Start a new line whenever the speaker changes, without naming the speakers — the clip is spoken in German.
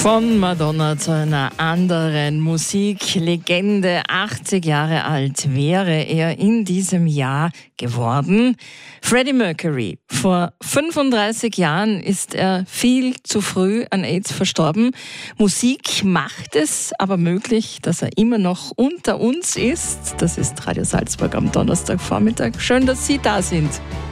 Von Madonna zu einer anderen Musiklegende. 80 Jahre alt wäre er in diesem Jahr geworden. Freddie Mercury. Vor 35 Jahren ist er viel zu früh an AIDS verstorben. Musik macht es aber möglich, dass er immer noch unter uns ist. Das ist Radio Salzburg am Donnerstagvormittag. Schön, dass Sie da sind.